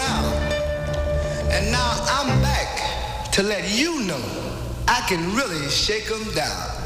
around. And now I'm back to let you know I can really shake 'em down.